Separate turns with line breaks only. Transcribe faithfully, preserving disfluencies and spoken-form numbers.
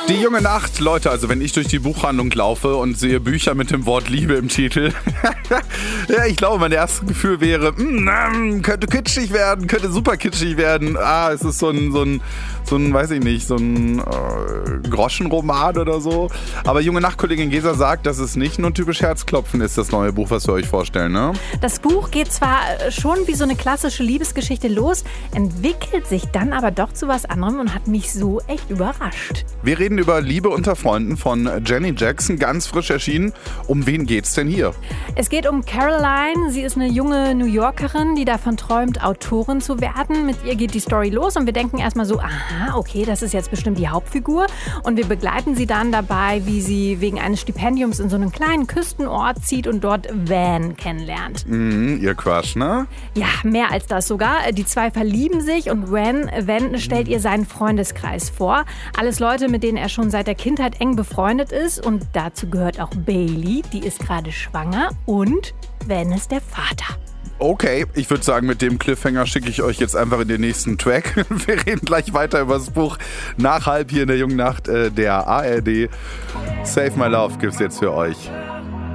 Die junge Nacht, Leute, also wenn ich durch die Buchhandlung laufe und sehe Bücher mit dem Wort Liebe im Titel, ja, ich glaube, mein erstes Gefühl wäre, mm, könnte kitschig werden, könnte super kitschig werden. Ah, es ist so ein, so ein, so ein, weiß ich nicht, so ein äh, Groschenroman oder so. Aber junge Nacht-Kollegin Gesa sagt, dass es nicht nur typisch Herzklopfen ist, das neue Buch, was wir euch vorstellen, ne?
Das Buch geht zwar schon wie so eine klassische Liebesgeschichte los, entwickelt sich dann aber doch zu was anderem und hat mich so echt überrascht.
Wir reden über Liebe unter Freunden von Jenny Jackson, ganz frisch erschienen. Um wen geht's denn hier?
Es geht um Caroline. Sie ist eine junge New Yorkerin, die davon träumt, Autorin zu werden. Mit ihr geht die Story los und wir denken erstmal so, aha, okay, das ist jetzt bestimmt die Hauptfigur. Und wir begleiten sie dann dabei, wie sie wegen eines Stipendiums in so einen kleinen Küstenort zieht und dort Van kennenlernt.
Mhm, ihr Crush, ne?
Ja, mehr als das sogar. Die zwei verlieben sich und Van, Van stellt ihr seinen Freundeskreis vor. Alles Leute, mit denen er schon seit der Kindheit eng befreundet ist. Und dazu gehört auch Bailey, die ist gerade schwanger. Und Van ist der Vater.
Okay, ich würde sagen, mit dem Cliffhanger schicke ich euch jetzt einfach in den nächsten Track. Wir reden gleich weiter über das Buch nach halb hier in der jungen Nacht äh, der A R D. Save My Love gibt's jetzt für euch.